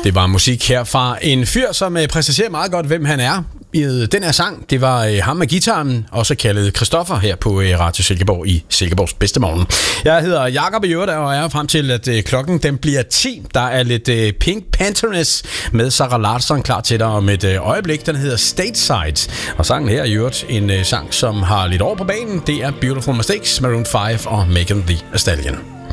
Det var musik her fra en fyr, som præciserer meget godt, hvem han er. Den her sang, det var ham med guitaren, også kaldet Christoffer her på Radio Silkeborg i Silkeborgs bedste morgen. Jeg hedder Jakob i øvrigt, og er frem til, at klokken den bliver 10. Der er lidt Pink Panthers med Sarah Larsson klar til dig om et øjeblik. Den hedder Stateside, og sangen her er i øvrigt en sang, som har lidt over på banen. Det er Beautiful Mistakes, Maroon 5 og Megan Thee Stallion.